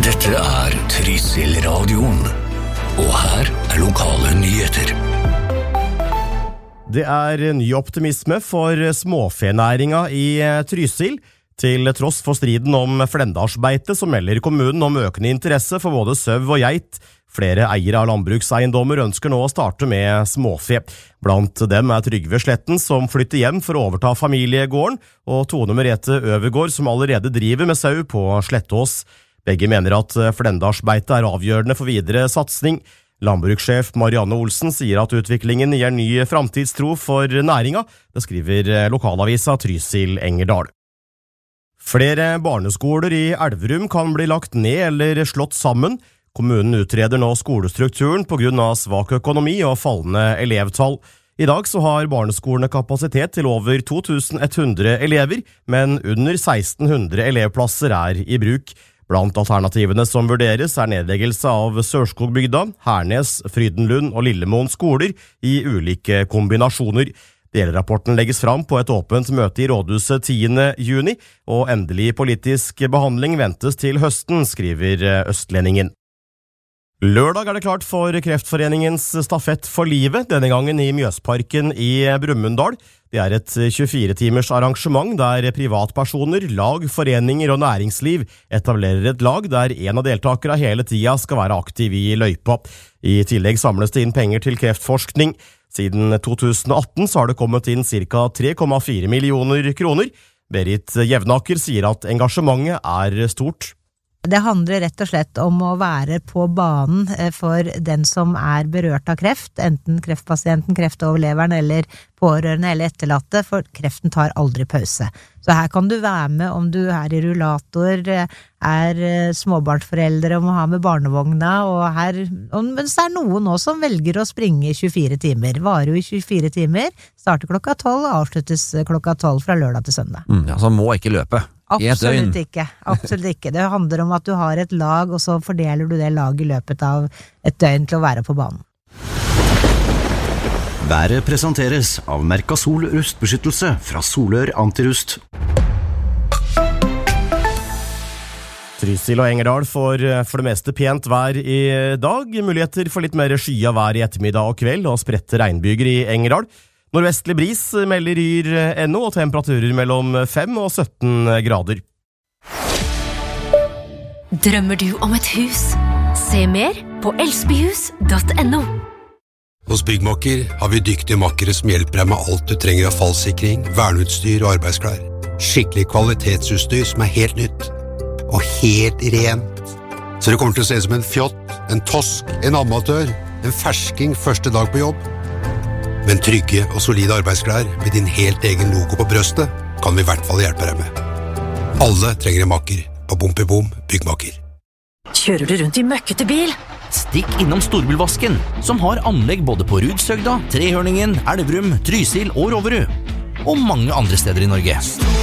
Dette Trysil-radioen, og her lokale nyheter. Det ny optimisme for småfenæringa i Trysil. Til tross for striden om Flendalsbeite, så melder kommunen om økende interesse for både søv og geit. Flere eiere av landbrukseiendommer ønsker nå å starte med småfe. Blant dem Trygve Sletten, som flytter hjem for å overta familiegården, og Tone Merete Øvergård, som allerede driver med sau på Slettås. Begge mener at Flendalsbeite avgjørende for videre satsning. Landbrukssjef Marianne Olsen sier at utviklingen gir ny framtidstro for næringa. Det skriver lokalavisa Trysil Engerdal. Flere barneskoler i Elverum kan bli lagt ned eller slått sammen. Kommunen utreder nå skolestrukturen på grunn av svak økonomi og fallende elevtall. I dag så har barneskolene kapasitet til over 2100 elever, men under 1600 elevplasser i bruk. Blant alternativene som vurderes nedleggelse av Sørskogbygda, Hernes, Frydenlund og Lillemoen skoler i ulike kombinasjoner. Delrapporten legges fram på et åpent møte i rådhuset 10. juni, og endelig politisk behandling ventes til høsten, skriver Østlendingen. Lørdag det klart for Kreftforeningens stafett for livet, denne gangen i Mjøsparken i Brumunddal. Det et 24-timers arrangement der privatpersoner, lag, foreninger og næringsliv etablerer et lag der en av deltakere hele tida skal være aktiv i løypa. I tillegg samles det inn penger til kreftforskning. Siden 2018 så har det kommet inn ca. 3,4 millioner kroner. Berit Jevnaker sier at engasjementet stort. Det handler rett og slett om å være på banen for den som berørt av kreft, enten kreftpasienten, kreftoverleveren eller pårørende eller etterlatte, for kreften tar aldri pause. Så her kan du være med om du i rullator, småbarnsforeldre og må ha med barnevogna, men så noen også som velger å springe i 24 timer. Varer jo i 24 timer, starter klokka 12 og avsluttes klokka 12 fra lørdag til søndag. Ja, så må ikke løpe. Absolutt ikke. Det handler om at du har et lag, og så fordeler du det laget i løpet av et døgn til å være på banen. Været presenteres av Mercasol rustbeskyttelse fra Solør Antirust. Trysil og Engerdal får for det meste pent vær i dag. Muligheter for litt mer skya vær i ettermiddag og kveld, og spredte regnbyger i Engerdal. Nordvestlig bris melder Yr NO, og temperaturer mellom 5 og 17 grader. Drømmer du om et hus? Se mer på elsbyhus.no. Hos Byggmakker har vi dyktige makkere som hjelper deg med alt du trenger av fallsikring, verneutstyr og arbeidsklær. Skikkelig kvalitetsutstyr som helt nytt. Og helt rent. Så det kommer til å se ut som en fjott, en tosk, en amatør, en fersking første dag på jobb. Men trygge og solide arbeidsklær med din helt egen logo på brøstet kan vi i hvert fall hjelpe deg med. Alle trenger en makker på Bompibom Byggmakker. Kjører du rundt i møkkete bil? Stikk innom Storbilvasken, som har anlegg både på Rudsøgda, Trehørningen, Elverum, Trysil og Roverud. Og mange andre steder i Norge.